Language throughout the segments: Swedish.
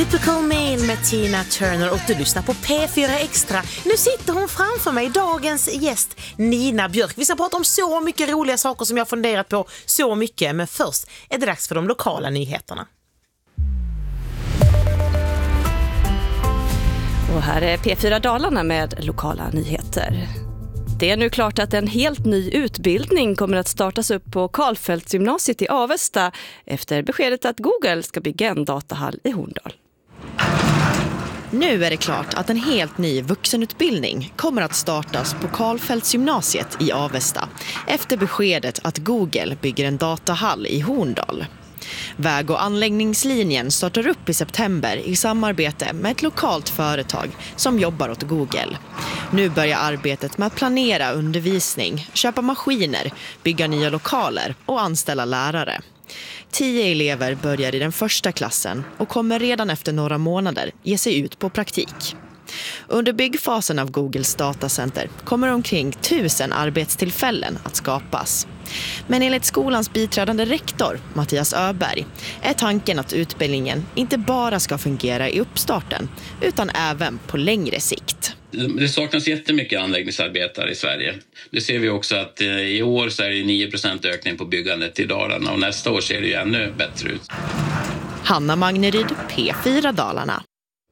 Typical Man med Tina Turner och du lyssnar på P4 Extra. Nu sitter hon framför mig, dagens gäst Nina Björk. Vi ska prata om så mycket roliga saker som jag funderat på så mycket. Men först är det dags för de lokala nyheterna. Och här är P4 Dalarna med lokala nyheter. Det är nu klart att en helt ny utbildning kommer att startas upp på Karlfeldtsgymnasiet i Avesta efter beskedet att Google ska bygga en datahall i Horndal. Nu är det klart att en helt ny vuxenutbildning kommer att startas på Karlfeldtsgymnasiet i Avesta efter beskedet att Google bygger en datahall i Horndal. Väg- och anläggningslinjen startar upp i september i samarbete med ett lokalt företag som jobbar åt Google. Nu börjar arbetet med att planera undervisning, köpa maskiner, bygga nya lokaler och anställa lärare. 10 elever börjar i den första klassen och kommer redan efter några månader ge sig ut på praktik. Under byggfasen av Googles datacenter kommer omkring 1000 arbetstillfällen att skapas. Men enligt skolans biträdande rektor, Mattias Öberg, är tanken att utbildningen inte bara ska fungera i uppstarten utan även på längre sikt. Det saknas jättemycket anläggningsarbetare i Sverige. Det ser vi också att i år så är det 9% ökning på byggandet i Dalarna och nästa år ser det ju ännu bättre ut. Hanna Magneryd, P4 Dalarna.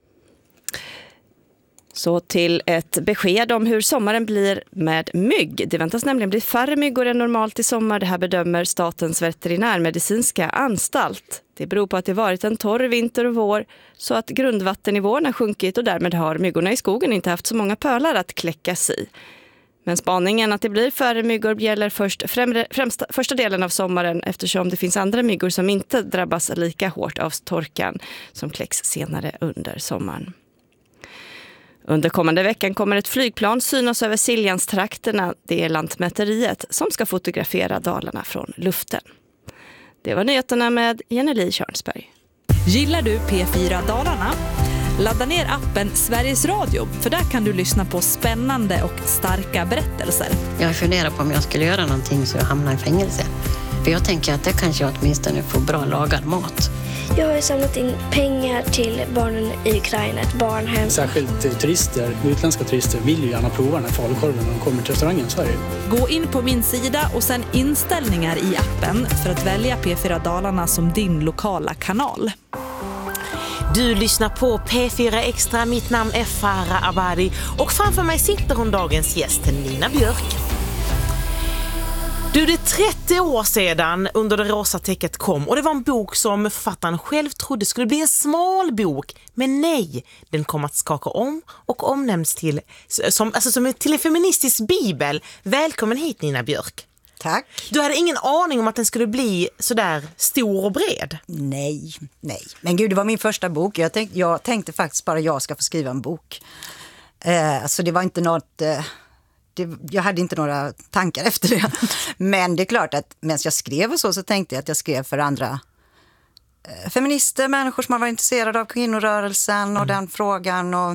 Så till ett besked om hur sommaren blir med mygg. Det väntas nämligen bli färre myggor än normalt i sommar. Det här bedömer Statens veterinärmedicinska anstalt. Det beror på att det varit en torr vinter och vår så att grundvattennivån har sjunkit och därmed har myggorna i skogen inte haft så många pölar att kläckas i. Men spaningen att det blir färre myggor gäller första delen av sommaren eftersom det finns andra myggor som inte drabbas lika hårt av torkan som kläcks senare under sommaren. Under kommande veckan kommer ett flygplan synas över Siljanstrakterna. Det är Lantmäteriet som ska fotografera Dalarna från luften. Det var nyheterna med Jenny Körnsberg. Gillar du P4 Dalarna? Ladda ner appen Sveriges Radio för där kan du lyssna på spännande och starka berättelser. Jag funderar på om jag skulle göra någonting så jag hamnar i fängelse. För jag tänker att det kanske jag åtminstone får bra lagad mat. Jag har samlat in pengar till barnen i Ukraina, ett barnhem. Särskilt turister, utländska turister vill ju gärna prova den här falukorven när de kommer till restaurangen i Sverige. Gå in på min sida och sen inställningar i appen för att välja P4 Dalarna som din lokala kanal. Du lyssnar på P4 Extra, mitt namn är Farah Abadi och framför mig sitter hon dagens gäst Nina Björk. Du, det är 30 år sedan Under det rosa täcket kom och det var en bok som författaren själv trodde skulle bli en smal bok. Men nej, den kom att skaka om och omnämns till en feministisk bibel. Välkommen hit Nina Björk. Tack. Du hade ingen aning om att den skulle bli så där stor och bred? Nej. Men gud, det var min första bok. Jag tänkte faktiskt bara jag ska få skriva en bok. Så det var inte något... jag hade inte några tankar efter det. Men det är klart att medan jag skrev och så tänkte jag att jag skrev för andra feminister, människor som har varit intresserade av kvinnorörelsen och den frågan och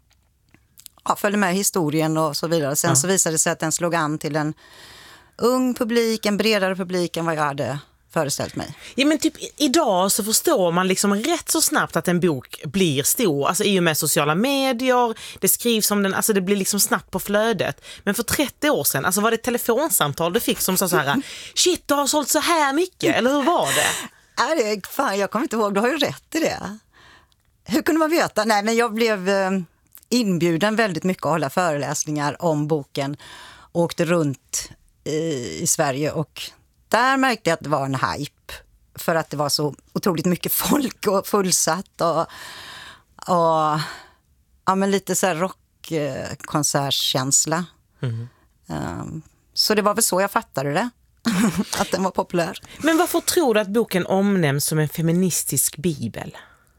följde med historien och så vidare. Sen så visade det sig att den slog an till en ung publik, en bredare publik än vad jag hade föreställt mig. Ja, men typ idag så förstår man liksom rätt så snabbt att en bok blir stor. Alltså i och med sociala medier, det skrivs om den, alltså det blir liksom snabbt på flödet. Men för 30 år sedan, alltså var det ett telefonsamtal du fick som sa så här: shit, du har sålt så här mycket, eller hur var det? Fan, jag kommer inte ihåg, du har ju rätt i det. Hur kunde man veta? Nej, men jag blev inbjuden väldigt mycket att hålla föreläsningar om boken och åkte runt i Sverige och där märkte jag att det var en hype för att det var så otroligt mycket folk och fullsatt och ja, men lite så här rockkonsertkänsla. Så det var väl så jag fattade det, att den var populär. Men varför tror du att boken omnämns som en feministisk bibel?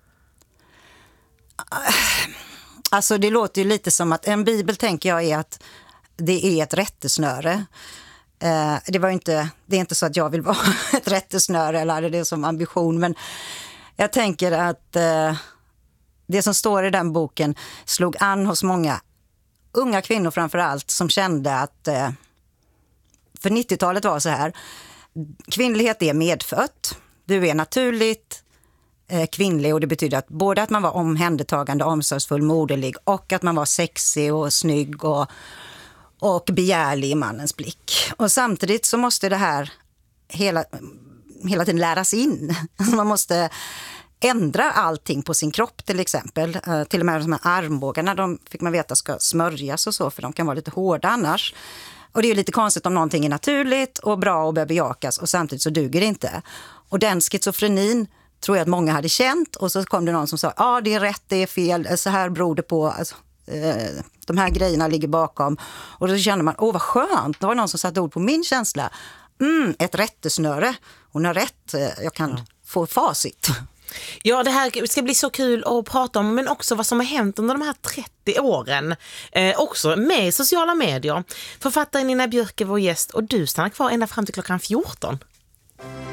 Alltså det låter ju lite som att en bibel tänker jag är att det är ett rättesnöre. Det är inte så att jag vill vara ett rättesnöre eller hade det som ambition, men jag tänker att det som står i den boken slog an hos många unga kvinnor framförallt som kände att för 90-talet var så här: kvinnlighet är medfött, du är naturligt kvinnlig, och det betyder att både att man var omhändertagande, omsorgsfull, moderlig och att man var sexig och snygg och begärlig i mannens blick. Och samtidigt så måste det här hela tiden läras in. Man måste ändra allting på sin kropp till exempel. Till och med de här armbågarna, de fick man veta ska smörjas och så, för de kan vara lite hårda annars. Och det är ju lite konstigt om någonting är naturligt och bra och bör bejakas och samtidigt så duger det inte. Och den schizofrenin tror jag att många hade känt, och så kom det någon som sa det är rätt, det är fel, så här beror det på, alltså, de här grejerna ligger bakom. Och då kände man, vad skönt, det var någon som satte ord på min känsla. Ett rättesnöre, hon har rätt, jag kan få facit. Ja, det här ska bli så kul att prata om, men också vad som har hänt under de här 30 åren. Också med sociala medier. Författaren Nina Björk är vår gäst och du stannar kvar ända fram till klockan 14.